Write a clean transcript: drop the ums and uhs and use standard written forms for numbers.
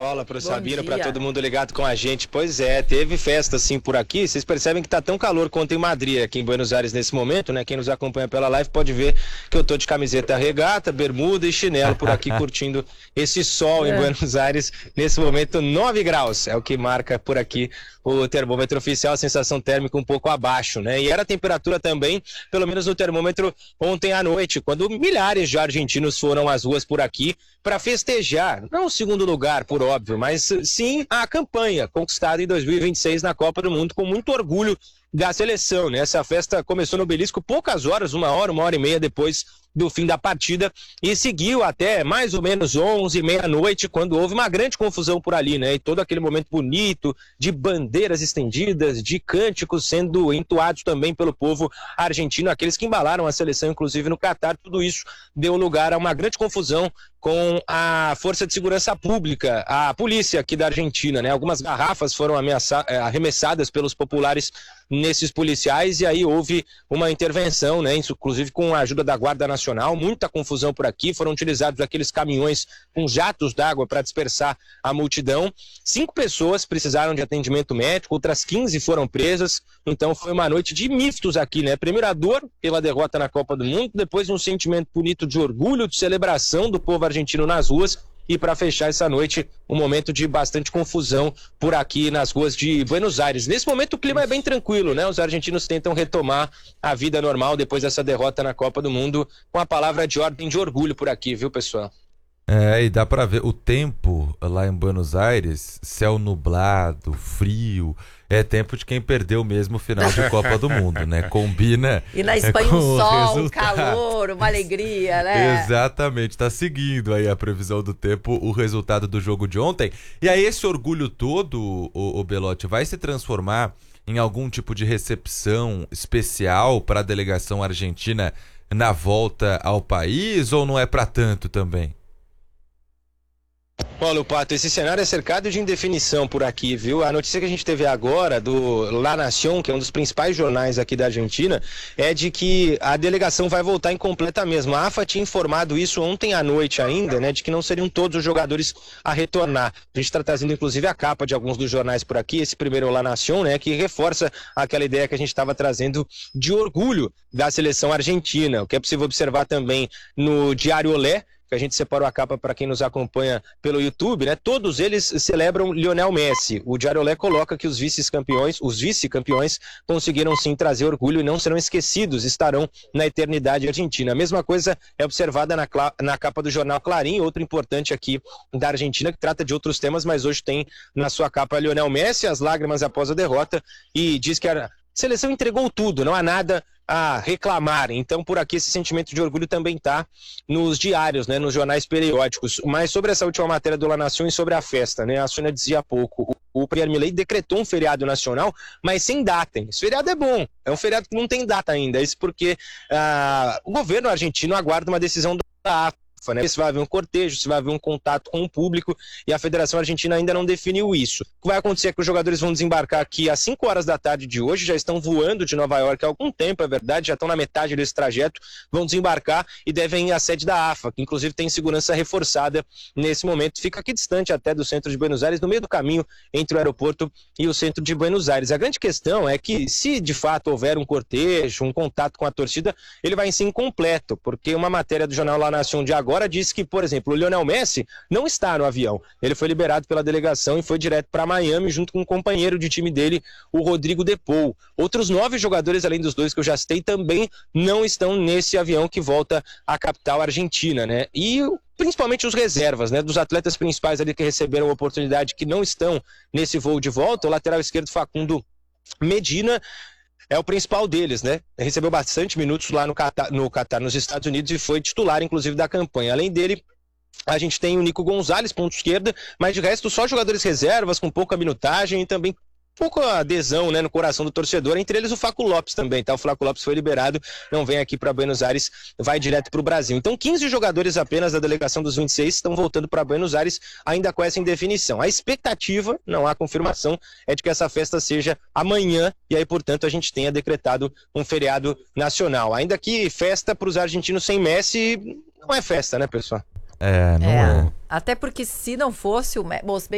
Paula, pro Sabino, dia. para todo mundo ligado com a gente. Pois é, teve festa assim por aqui. Vocês percebem que tá tão calor quanto em Madrid, aqui em Buenos Aires nesse momento, né? Quem nos acompanha pela live pode ver que eu tô de camiseta regata, bermuda e chinelo por aqui curtindo esse sol em Buenos Aires. Nesse momento, 9 graus é o que marca por aqui o termômetro oficial, a sensação térmica um pouco abaixo, né? E era a temperatura também, pelo menos no termômetro ontem à noite, quando milhares de argentinos foram às ruas por aqui para festejar, não o segundo lugar, por óbvio, mas sim a campanha conquistada em 2026 na Copa do Mundo, com muito orgulho da seleção, né? Essa festa começou no Obelisco poucas horas, uma hora e meia depois do fim da partida e seguiu até mais ou menos 11, meia-noite, quando houve uma grande confusão por ali, né? E todo aquele momento bonito de bandeiras estendidas, de cânticos sendo entoados também pelo povo argentino, aqueles que embalaram a seleção, inclusive no Catar, tudo isso deu lugar a uma grande confusão com a Força de Segurança Pública, a polícia aqui da Argentina, né? Algumas garrafas foram arremessadas pelos populares nesses policiais e aí houve uma intervenção, né? Inclusive com a ajuda da Guarda Nacional, muita confusão por aqui, foram utilizados aqueles caminhões com jatos d'água para dispersar a multidão. 5 pessoas precisaram de atendimento médico, outras 15 foram presas, então foi uma noite de mistos aqui, né? Primeiro a dor pela derrota na Copa do Mundo, depois um sentimento bonito de orgulho, de celebração do povo argentino nas ruas e para fechar essa noite, um momento de bastante confusão por aqui nas ruas de Buenos Aires. Nesse momento o clima é bem tranquilo, né? Os argentinos tentam retomar a vida normal depois dessa derrota na Copa do Mundo, com a palavra de ordem de orgulho por aqui, viu, pessoal? E dá pra ver o tempo lá em Buenos Aires, céu nublado, frio, é tempo de quem perdeu mesmo o final de Copa do Mundo, né? Combina. E na Espanha um sol, um calor, uma alegria, né? Exatamente, tá seguindo aí a previsão do tempo, o resultado do jogo de ontem. E aí esse orgulho todo, o Belotti, vai se transformar em algum tipo de recepção especial para a delegação argentina na volta ao país, ou não é para tanto também? Paulo Pato, esse cenário é cercado de indefinição por aqui, viu? A notícia que a gente teve agora do La Nación, que é um dos principais jornais aqui da Argentina, é de que a delegação vai voltar incompleta mesmo. A AFA tinha informado isso ontem à noite ainda, né? De que não seriam todos os jogadores a retornar. A gente está trazendo inclusive a capa de alguns dos jornais por aqui, esse primeiro é o La Nación, né? Que reforça aquela ideia que a gente estava trazendo de orgulho da seleção argentina. O que é possível observar também no Diário Olé, que a gente separou a capa para quem nos acompanha pelo YouTube, né? Todos eles celebram Lionel Messi. O Diário Olé coloca que os vice-campeões conseguiram sim trazer orgulho e não serão esquecidos, estarão na eternidade argentina. A mesma coisa é observada na capa do jornal Clarín, outro importante aqui da Argentina, que trata de outros temas, mas hoje tem na sua capa Lionel Messi, as lágrimas após a derrota, e diz que a seleção entregou tudo, não há nada a reclamar. Então por aqui esse sentimento de orgulho também está nos diários, né, nos jornais periódicos. Mas sobre essa última matéria do La Nación e sobre a festa, né, a Sônia dizia há pouco, o Premier Milei decretou um feriado nacional, mas sem data. Esse feriado é bom, é um feriado que não tem data ainda, isso porque o governo argentino aguarda uma decisão da AFA, né? Se vai haver um cortejo, se vai haver um contato com o público, e a Federação Argentina ainda não definiu isso. O que vai acontecer é que os jogadores vão desembarcar aqui às 5 horas da tarde de hoje, já estão voando de Nova York há algum tempo, é verdade, já estão na metade desse trajeto, vão desembarcar e devem ir à sede da AFA, que inclusive tem segurança reforçada nesse momento, fica aqui distante até do centro de Buenos Aires, no meio do caminho entre o aeroporto e o centro de Buenos Aires. A grande questão é que, se de fato houver um cortejo, um contato com a torcida, ele vai ser incompleto, porque uma matéria do jornal La Nación de agora disse que, por exemplo, o Lionel Messi não está no avião. Ele foi liberado pela delegação e foi direto para Miami junto com um companheiro de time dele, o Rodrigo De Paul. Outros 9 jogadores, além dos 2 que eu já citei, também não estão nesse avião que volta à capital argentina, né? E principalmente os reservas, né, dos atletas principais ali que receberam a oportunidade, que não estão nesse voo de volta. O lateral esquerdo Facundo Medina é o principal deles, né? Recebeu bastante minutos lá no Catar, nos Estados Unidos, e foi titular, inclusive, da campanha. Além dele, a gente tem o Nico Gonzalez, ponto esquerda, mas de resto só jogadores reservas, com pouca minutagem e também pouca adesão, né, no coração do torcedor, entre eles o Flaco Lopes também, tá? O Flaco Lopes foi liberado, não vem aqui para Buenos Aires, vai direto para o Brasil. Então 15 jogadores apenas da delegação dos 26 estão voltando para Buenos Aires, ainda com essa indefinição. A expectativa, não há confirmação, é de que essa festa seja amanhã, e aí, portanto, a gente tenha decretado um feriado nacional. Ainda que festa para os argentinos sem Messi não é festa, né, pessoal? Não é. Até porque se não fosse o Messi...